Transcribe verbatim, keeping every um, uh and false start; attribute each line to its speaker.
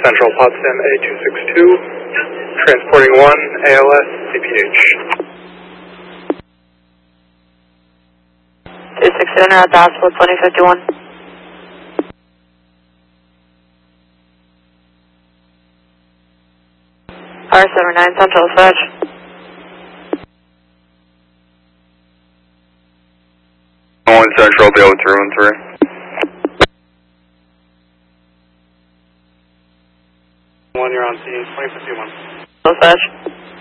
Speaker 1: Central Potsdam A two six two, transporting one A L S C P H.
Speaker 2: two six two, at the hospital, twenty fifty-one. R seven nine Central Dispatch.
Speaker 3: one Central, Bill three one three.
Speaker 1: One, you're on scene, twenty fifty-one.
Speaker 2: Dispatch.